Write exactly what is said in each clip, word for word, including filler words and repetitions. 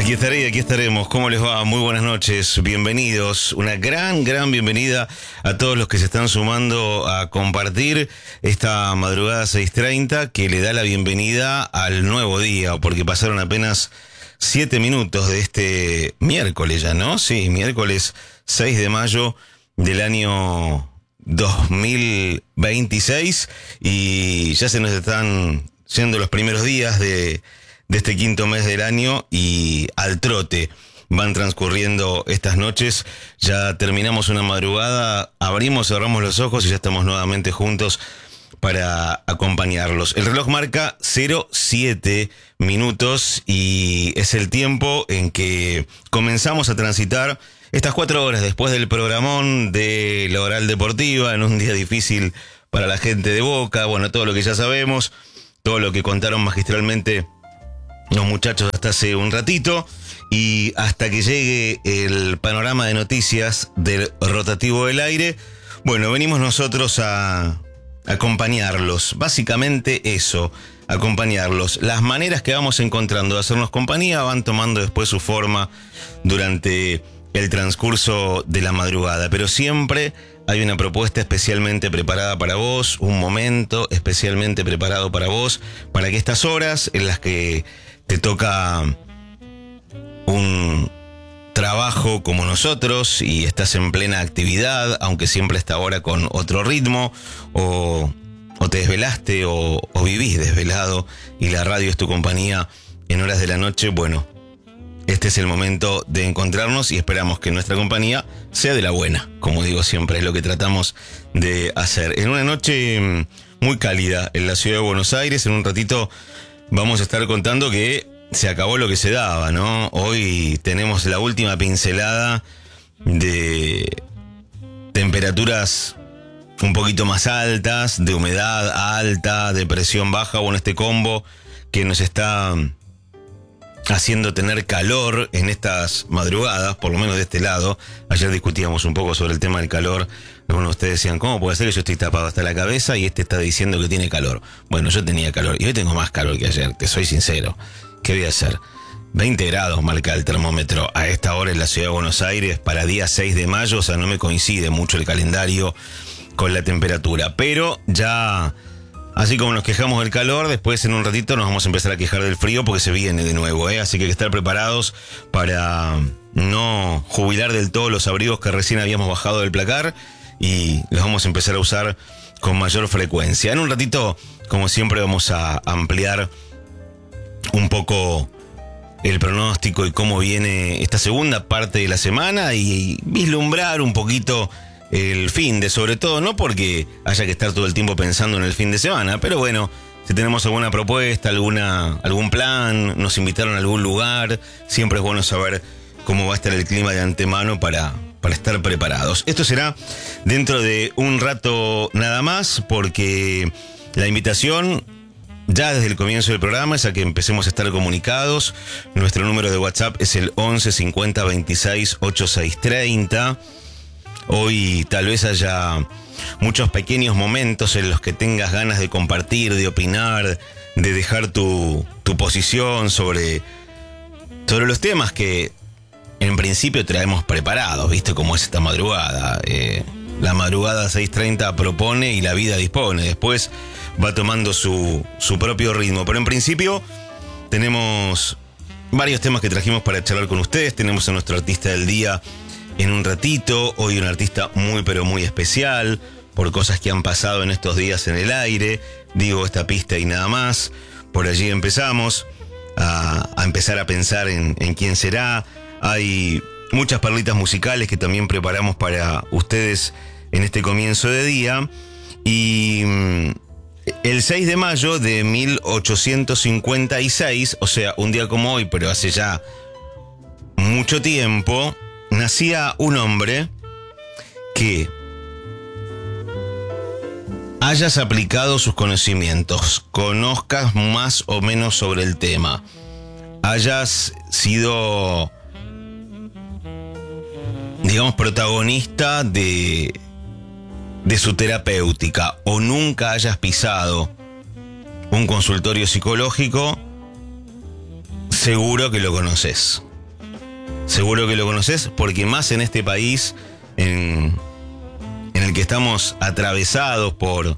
Aquí estaré y aquí estaremos. ¿Cómo les va? Muy buenas noches, bienvenidos. Una gran, gran bienvenida a todos los que se están sumando a compartir esta madrugada seis treinta que le da la bienvenida al nuevo día, porque pasaron apenas siete minutos de este miércoles ya, ¿no? Sí, miércoles seis de mayo del año dos mil veintiséis y ya se nos están yendo los primeros días de... de este quinto mes del año y al trote van transcurriendo estas noches. Ya terminamos una madrugada, abrimos, cerramos los ojos y ya estamos nuevamente juntos para acompañarlos. El reloj marca cero siete minutos y es el tiempo en que comenzamos a transitar estas cuatro horas después del programón de la Oral Deportiva, en un día difícil para la gente de Boca. Bueno, todo lo que ya sabemos, todo lo que contaron magistralmente los muchachos hasta hace un ratito, y hasta que llegue el panorama de noticias del rotativo del aire, bueno, venimos nosotros a acompañarlos. Básicamente eso, acompañarlos. Las maneras que vamos encontrando de hacernos compañía van tomando después su forma durante el transcurso de la madrugada, pero siempre hay una propuesta especialmente preparada para vos, un momento especialmente preparado para vos, para que estas horas en las que te toca un trabajo como nosotros y estás en plena actividad, aunque siempre está ahora con otro ritmo, o, o te desvelaste o, o vivís desvelado y la radio es tu compañía en horas de la noche, bueno, este es el momento de encontrarnos y esperamos que nuestra compañía sea de la buena, como digo siempre, es lo que tratamos de hacer. En una noche muy cálida en la ciudad de Buenos Aires, en un ratito vamos a estar contando que se acabó lo que se daba, ¿no? Hoy tenemos la última pincelada de temperaturas un poquito más altas, de humedad alta, de presión baja, bueno, este combo que nos está haciendo tener calor en estas madrugadas, por lo menos de este lado. Ayer discutíamos un poco sobre el tema del calor. Algunos de ustedes decían, ¿cómo puede ser que yo estoy tapado hasta la cabeza y este está diciendo que tiene calor? Bueno, yo tenía calor y hoy tengo más calor que ayer, te soy sincero. ¿Qué voy a hacer? veinte grados marca el termómetro a esta hora en la ciudad de Buenos Aires para día seis de mayo, o sea, no me coincide mucho el calendario con la temperatura, pero ya, así como nos quejamos del calor, después en un ratito nos vamos a empezar a quejar del frío porque se viene de nuevo, ¿eh? Así que hay que estar preparados para no jubilar del todo los abrigos que recién habíamos bajado del placar y los vamos a empezar a usar con mayor frecuencia. En un ratito, como siempre, vamos a ampliar un poco el pronóstico y cómo viene esta segunda parte de la semana y vislumbrar un poquito el fin de, sobre todo, no porque haya que estar todo el tiempo pensando en el fin de semana, pero bueno, si tenemos alguna propuesta, alguna, algún plan, nos invitaron a algún lugar, siempre es bueno saber cómo va a estar el clima de antemano para, para estar preparados. Esto será dentro de un rato nada más, porque la invitación ya desde el comienzo del programa es a que empecemos a estar comunicados. Nuestro número de WhatsApp es el once cincuenta veintiséis ochenta y seis treinta. Hoy tal vez haya muchos pequeños momentos en los que tengas ganas de compartir, de opinar, de dejar tu, tu posición sobre, sobre los temas que en principio traemos preparados, ¿viste? Como es esta madrugada. Eh, la madrugada seis treinta propone y la vida dispone. Después va tomando su, su propio ritmo. Pero en principio tenemos varios temas que trajimos para charlar con ustedes. Tenemos a nuestro artista del día en un ratito. Hoy un artista muy pero muy especial por cosas que han pasado en estos días en el aire. Digo esta pista y nada más. Por allí empezamos a, a empezar a pensar en, en quién será. Hay muchas perlitas musicales que también preparamos para ustedes en este comienzo de día. Y el seis de mayo de mil ochocientos cincuenta y seis, o sea, un día como hoy, pero hace ya mucho tiempo, nacía un hombre que hayas aplicado sus conocimientos, conozcas más o menos sobre el tema, hayas sido, digamos, protagonista de, de su terapéutica o nunca hayas pisado un consultorio psicológico, seguro que lo conoces. seguro que lo conoces, porque más en este país en, en el que estamos atravesados por,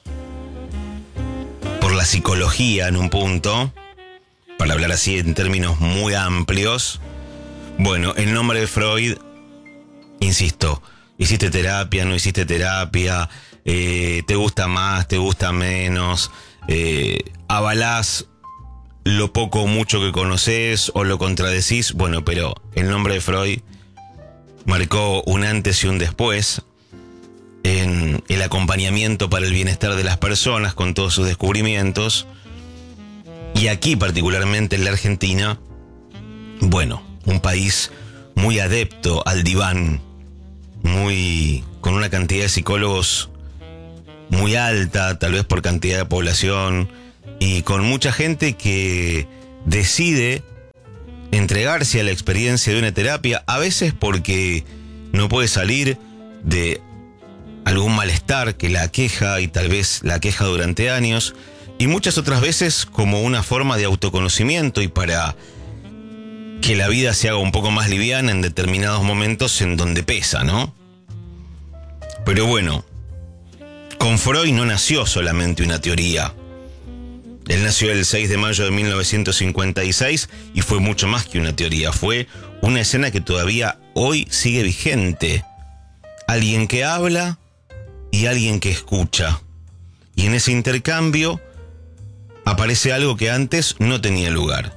por la psicología en un punto, para hablar así en términos muy amplios. Bueno, el nombre de Freud, insisto, hiciste terapia, no hiciste terapia, eh, te gusta más, te gusta menos, eh, avalás lo poco o mucho que conoces o lo contradecís. Bueno, pero el nombre de Freud marcó un antes y un después en el acompañamiento para el bienestar de las personas con todos sus descubrimientos. Y aquí, particularmente en la Argentina, bueno, un país muy adepto al diván, muy con una cantidad de psicólogos muy alta, tal vez por cantidad de población, y con mucha gente que decide entregarse a la experiencia de una terapia, a veces porque no puede salir de algún malestar que la aqueja y tal vez la aqueja durante años, y muchas otras veces como una forma de autoconocimiento y para que la vida se haga un poco más liviana en determinados momentos en donde pesa, ¿no? Pero bueno, con Freud no nació solamente una teoría. Él nació el seis de mayo de mil novecientos cincuenta y seis y fue mucho más que una teoría, fue una escena que todavía hoy sigue vigente. Alguien que habla y alguien que escucha. Y en ese intercambio aparece algo que antes no tenía lugar.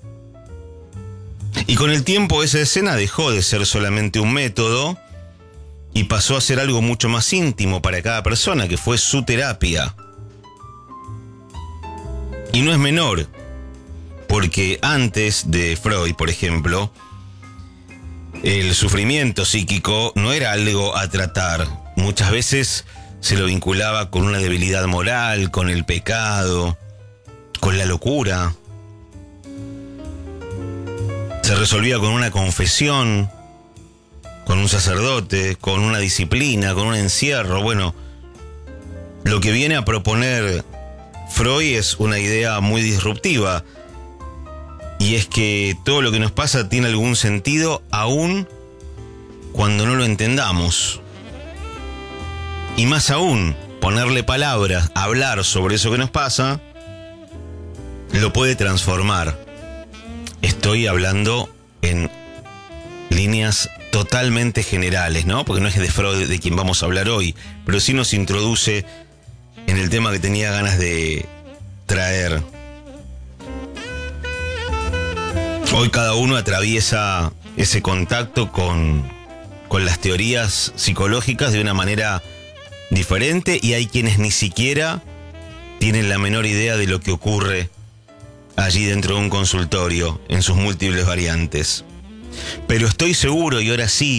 Y con el tiempo esa escena dejó de ser solamente un método y pasó a ser algo mucho más íntimo para cada persona, que fue su terapia. Y no es menor, porque antes de Freud, por ejemplo, el sufrimiento psíquico no era algo a tratar. Muchas veces se lo vinculaba con una debilidad moral, con el pecado, con la locura. Se resolvía con una confesión, con un sacerdote, con una disciplina, con un encierro. Bueno, lo que viene a proponer Freud es una idea muy disruptiva, y es que todo lo que nos pasa tiene algún sentido aún cuando no lo entendamos. Y más aún, ponerle palabras, hablar sobre eso que nos pasa, lo puede transformar. Estoy hablando en líneas totalmente generales, ¿no? Porque no es de Freud de quien vamos a hablar hoy, pero sí nos introduce en el tema que tenía ganas de traer. Hoy cada uno atraviesa ese contacto con, con las teorías psicológicas de una manera diferente, y hay quienes ni siquiera tienen la menor idea de lo que ocurre allí dentro de un consultorio en sus múltiples variantes. Pero estoy seguro, y ahora sí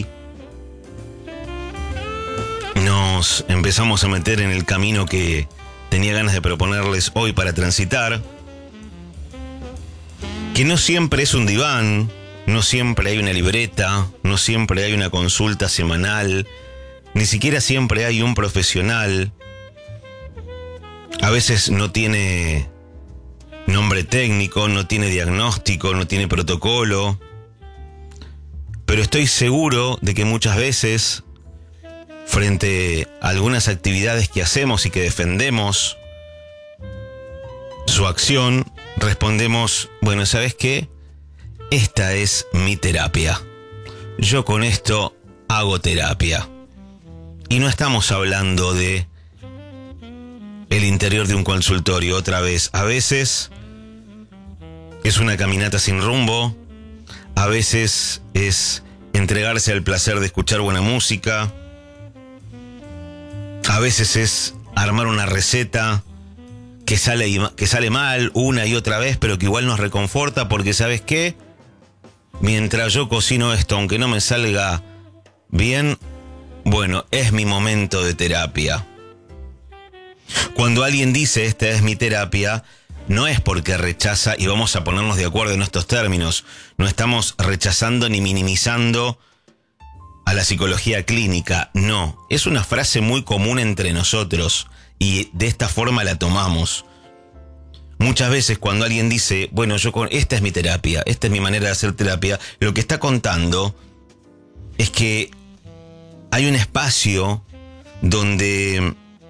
nos empezamos a meter en el camino que tenía ganas de proponerles hoy para transitar, que no siempre es un diván, no siempre hay una libreta, no siempre hay una consulta semanal, ni siquiera siempre hay un profesional. A veces no tiene nombre técnico, no tiene diagnóstico, no tiene protocolo. Pero estoy seguro de que muchas veces, frente a algunas actividades que hacemos y que defendemos su acción, respondemos: bueno, ¿sabes qué? Esta es mi terapia. Yo con esto hago terapia. Y no estamos hablando de el interior de un consultorio otra vez. A veces es una caminata sin rumbo, a veces es entregarse al placer de escuchar buena música, a veces es armar una receta que sale, que sale mal una y otra vez, pero que igual nos reconforta porque, ¿sabes qué? Mientras yo cocino esto, aunque no me salga bien, bueno, es mi momento de terapia. Cuando alguien dice esta es mi terapia, no es porque rechaza, y vamos a ponernos de acuerdo en estos términos, no estamos rechazando ni minimizando a la psicología clínica, no. Es una frase muy común entre nosotros y de esta forma la tomamos. Muchas veces cuando alguien dice, bueno, yo con esta es mi terapia, esta es mi manera de hacer terapia, lo que está contando es que hay un espacio donde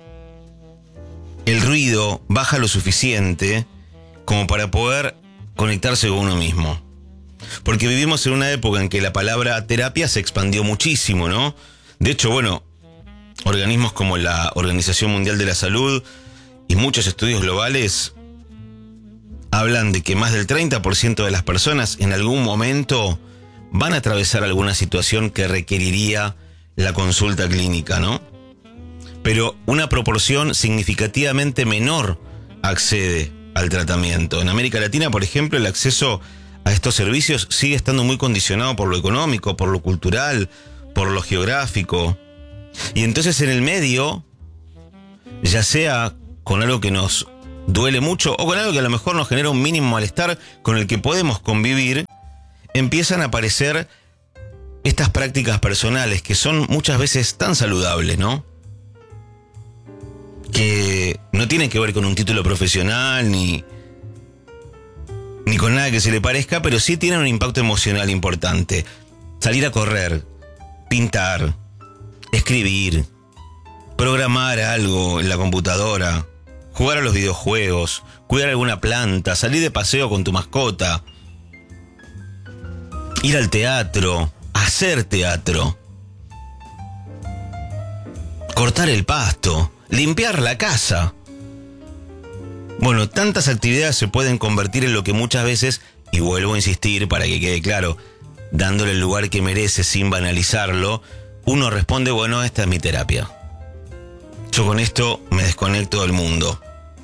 el ruido baja lo suficiente como para poder conectarse con uno mismo. Porque vivimos en una época en que la palabra terapia se expandió muchísimo, ¿no? De hecho, bueno, organismos como la Organización Mundial de la Salud y muchos estudios globales hablan de que más del treinta por ciento de las personas en algún momento van a atravesar alguna situación que requeriría la consulta clínica, ¿no? Pero una proporción significativamente menor accede al tratamiento. En América Latina, por ejemplo, el acceso a estos servicios sigue estando muy condicionado por lo económico, por lo cultural, por lo geográfico. Y entonces en el medio, ya sea con algo que nos duele mucho o con algo que a lo mejor nos genera un mínimo malestar con el que podemos convivir, empiezan a aparecer estas prácticas personales que son muchas veces tan saludables, ¿no? Que no tienen que ver con un título profesional ni, ni con nada que se le parezca, pero sí tienen un impacto emocional importante. Salir a correr, pintar, escribir, programar algo en la computadora, jugar a los videojuegos, cuidar alguna planta, salir de paseo con tu mascota, ir al teatro, hacer teatro, cortar el pasto, limpiar la casa. Bueno, tantas actividades se pueden convertir en lo que muchas veces, y vuelvo a insistir para que quede claro, dándole el lugar que merece sin banalizarlo, uno responde, bueno, esta es mi terapia. Yo con esto me desconecto del mundo.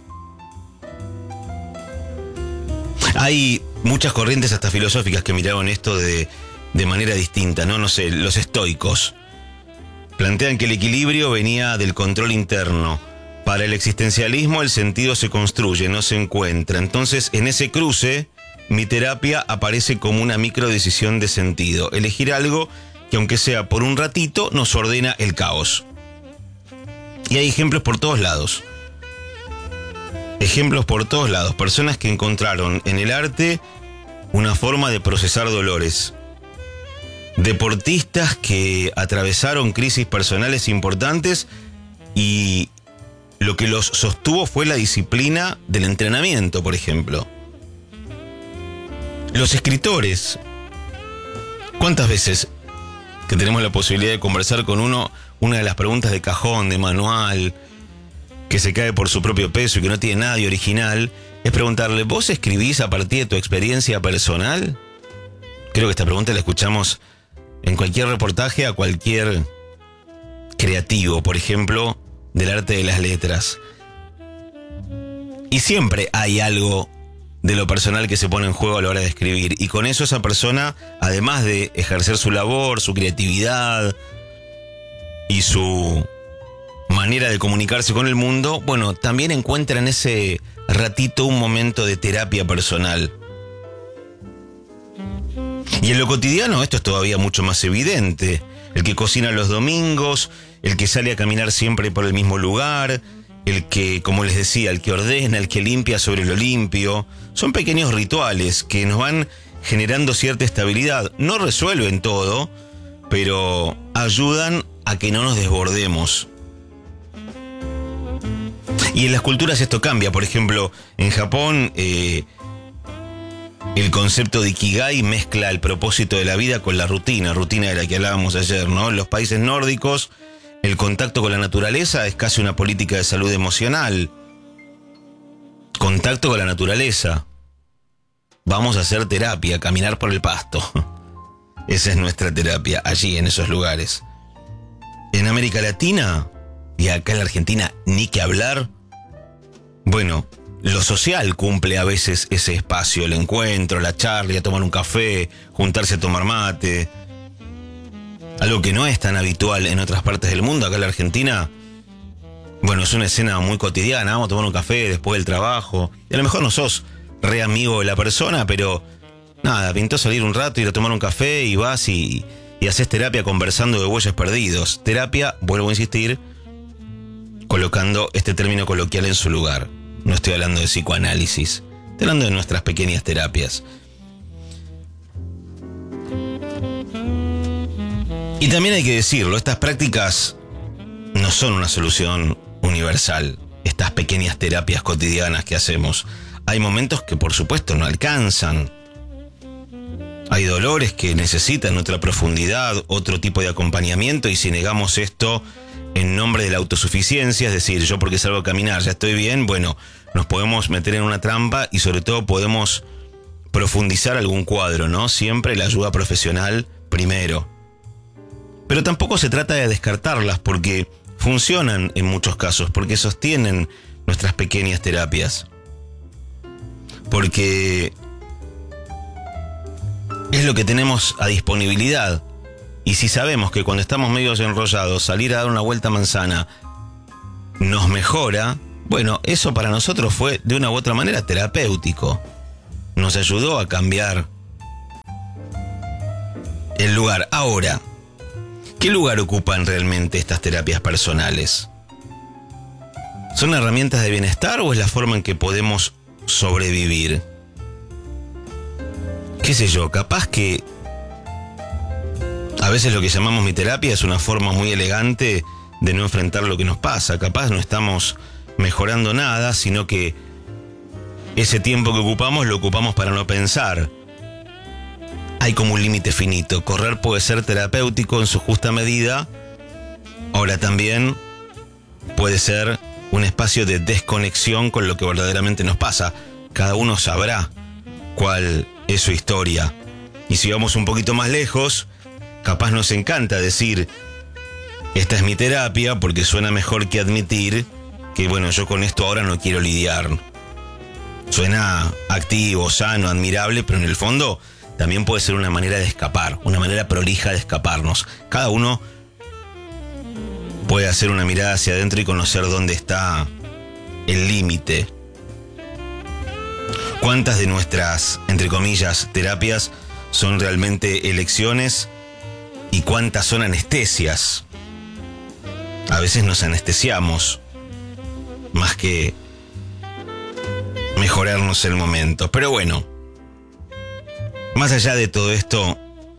Hay muchas corrientes hasta filosóficas que miraron esto de, de manera distinta, ¿no? No sé, los estoicos plantean que el equilibrio venía del control interno. Para el existencialismo el sentido se construye, no se encuentra. Entonces, en ese cruce, mi terapia aparece como una microdecisión de sentido. Elegir algo que, aunque sea por un ratito, nos ordena el caos. Y hay ejemplos por todos lados. Ejemplos por todos lados. Personas que encontraron en el arte una forma de procesar dolores. Deportistas que atravesaron crisis personales importantes y lo que los sostuvo fue la disciplina del entrenamiento, por ejemplo. Los escritores. ¿Cuántas veces que tenemos la posibilidad de conversar con uno, una de las preguntas de cajón, de manual, que se cae por su propio peso y que no tiene nada de original, es preguntarle, ¿vos escribís a partir de tu experiencia personal? Creo que esta pregunta la escuchamos en cualquier reportaje a cualquier creativo, por ejemplo, del arte de las letras. Y siempre hay algo de lo personal que se pone en juego a la hora de escribir. Y con eso esa persona, además de ejercer su labor, su creatividad y su manera de comunicarse con el mundo, bueno, también encuentra en ese ratito un momento de terapia personal. Y en lo cotidiano esto es todavía mucho más evidente. El que cocina los domingos, el que sale a caminar siempre por el mismo lugar, el que, como les decía, el que ordena, el que limpia sobre lo limpio. Son pequeños rituales que nos van generando cierta estabilidad. No resuelven todo, pero ayudan a que no nos desbordemos. Y en las culturas esto cambia. Por ejemplo, en Japón, eh, el concepto de Ikigai mezcla el propósito de la vida con la rutina, rutina de la que hablábamos ayer, ¿no? En los países nórdicos, el contacto con la naturaleza es casi una política de salud emocional. Contacto con la naturaleza. Vamos a hacer terapia, caminar por el pasto. Esa es nuestra terapia, allí, en esos lugares. En América Latina, y acá en la Argentina, ni que hablar, bueno, lo social cumple a veces ese espacio, el encuentro, la charla, tomar un café, juntarse a tomar mate. Algo que no es tan habitual en otras partes del mundo. Acá en la Argentina, bueno, es una escena muy cotidiana. Vamos a tomar un café después del trabajo. Y a lo mejor no sos re amigo de la persona, pero nada, pintó salir un rato, ir a tomar un café y vas y, y haces terapia conversando de bueyes perdidos. Terapia, vuelvo a insistir, colocando este término coloquial en su lugar. No estoy hablando de psicoanálisis. Estoy hablando de nuestras pequeñas terapias. Y también hay que decirlo, estas prácticas no son una solución universal. Estas pequeñas terapias cotidianas que hacemos. Hay momentos que por supuesto no alcanzan. Hay dolores que necesitan otra profundidad, otro tipo de acompañamiento, y si negamos esto en nombre de la autosuficiencia, es decir, yo porque salgo a caminar ya estoy bien, bueno, nos podemos meter en una trampa y sobre todo podemos profundizar algún cuadro, ¿no? Siempre la ayuda profesional primero. Pero tampoco se trata de descartarlas porque funcionan en muchos casos, porque sostienen nuestras pequeñas terapias. Porque es lo que tenemos a disponibilidad. Y si sabemos que cuando estamos medio enrollados, salir a dar una vuelta a manzana nos mejora, bueno, eso para nosotros fue de una u otra manera terapéutico. Nos ayudó a cambiar el lugar. Ahora, ¿qué lugar ocupan realmente estas terapias personales? ¿Son herramientas de bienestar o es la forma en que podemos sobrevivir? ¿Qué sé yo? Capaz que a veces lo que llamamos mi terapia es una forma muy elegante de no enfrentar lo que nos pasa. Capaz no estamos mejorando nada, sino que ese tiempo que ocupamos lo ocupamos para no pensar. Hay como un límite finito. Correr puede ser terapéutico en su justa medida. Ahora también puede ser un espacio de desconexión con lo que verdaderamente nos pasa. Cada uno sabrá cuál es su historia. Y si vamos un poquito más lejos, capaz nos encanta decir, esta es mi terapia, porque suena mejor que admitir que, bueno, yo con esto ahora no quiero lidiar. Suena activo, sano, admirable, pero en el fondo también puede ser una manera de escapar, una manera prolija de escaparnos. Cada uno puede hacer una mirada hacia adentro y conocer dónde está el límite. ¿Cuántas de nuestras, entre comillas, terapias son realmente elecciones y cuántas son anestesias? A veces nos anestesiamos más que mejorarnos el momento. Pero bueno, más allá de todo esto,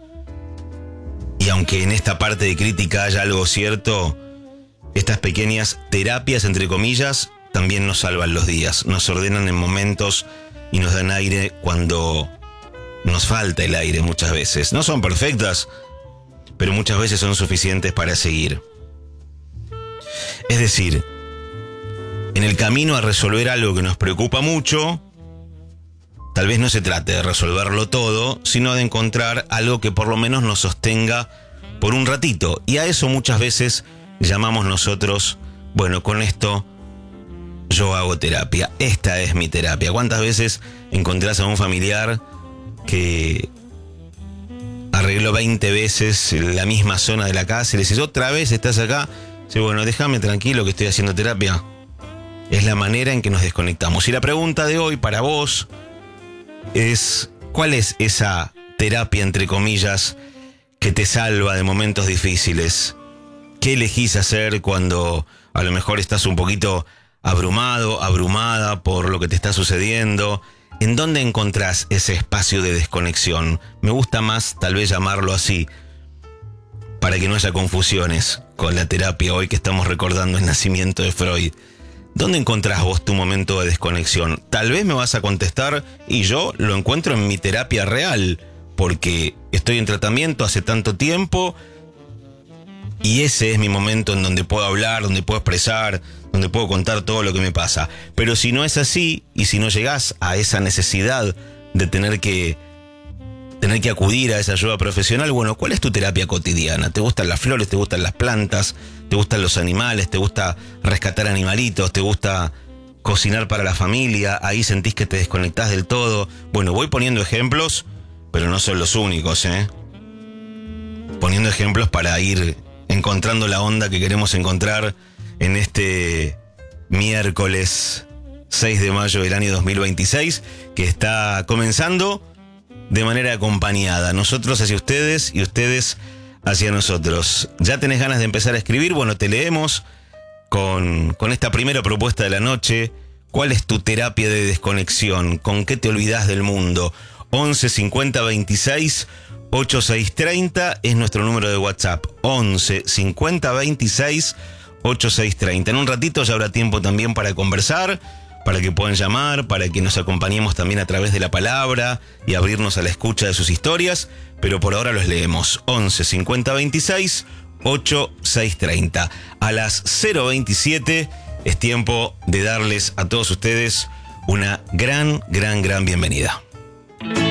y aunque en esta parte de crítica haya algo cierto, estas pequeñas terapias, entre comillas, también nos salvan los días, nos ordenan en momentos y nos dan aire cuando nos falta el aire muchas veces. No son perfectas, pero muchas veces son suficientes para seguir. Es decir, en el camino a resolver algo que nos preocupa mucho, tal vez no se trate de resolverlo todo, sino de encontrar algo que por lo menos nos sostenga por un ratito. Y a eso muchas veces llamamos nosotros, bueno, con esto yo hago terapia. Esta es mi terapia. ¿Cuántas veces encontrás a un familiar que arregló veinte veces la misma zona de la casa y le dices, otra vez estás acá? Sí, bueno, déjame tranquilo que estoy haciendo terapia. Es la manera en que nos desconectamos. Y la pregunta de hoy para vos es, ¿cuál es esa terapia, entre comillas, que te salva de momentos difíciles? ¿Qué elegís hacer cuando a lo mejor estás un poquito abrumado, abrumada por lo que te está sucediendo? ¿En dónde encontrás ese espacio de desconexión? Me gusta más tal vez llamarlo así, para que no haya confusiones con la terapia hoy que estamos recordando el nacimiento de Freud. ¿Dónde encontrás vos tu momento de desconexión? Tal vez me vas a contestar, y yo lo encuentro en mi terapia real, porque estoy en tratamiento hace tanto tiempo, y ese es mi momento en donde puedo hablar, donde puedo expresar, donde puedo contar todo lo que me pasa. Pero si no es así, y si no llegás a esa necesidad de tener que, tener que acudir a esa ayuda profesional, bueno, ¿cuál es tu terapia cotidiana? ¿Te gustan las flores? ¿Te gustan las plantas? ¿Te gustan los animales? ¿Te gusta rescatar animalitos? ¿Te gusta cocinar para la familia? ¿Ahí sentís que te desconectás del todo? Bueno, voy poniendo ejemplos, pero no son los únicos, ¿eh? Poniendo ejemplos para ir encontrando la onda que queremos encontrar en este miércoles seis de mayo del año dos mil veintiséis, que está comenzando de manera acompañada. Nosotros hacia ustedes y ustedes hacia nosotros. ¿Ya tenés ganas de empezar a escribir? Bueno, te leemos con, con esta primera propuesta de la noche, ¿Cuál es tu terapia de desconexión? ¿Con qué te olvidás del mundo? once cincuenta veintiséis ochenta y seis treinta es nuestro número de WhatsApp. once cincuenta veintiséis ochenta y seis treinta. En un ratito ya habrá tiempo también para conversar, para que puedan llamar, para que nos acompañemos también a través de la palabra y abrirnos a la escucha de sus historias, pero por ahora los leemos. once cincuenta veintiséis ochenta y seis treinta. A las cero veintisiete es tiempo de darles a todos ustedes una gran, gran, gran bienvenida.